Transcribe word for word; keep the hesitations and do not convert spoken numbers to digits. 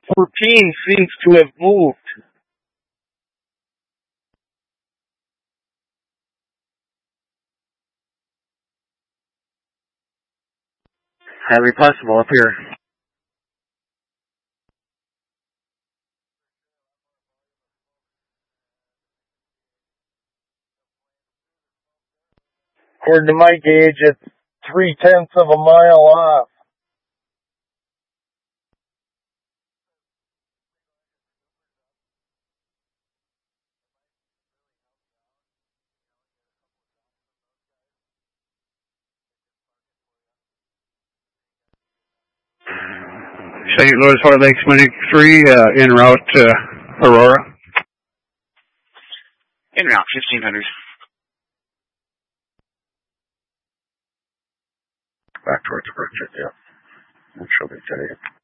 fourteen seems to have moved. Highly possible up here. According to my gauge, it's three tenths of a mile off. Saint Louis Fort Lakes Clinic three, uh, en route to Aurora. En route, fifteen hundred. Back towards the bridge, yeah. Which will be today.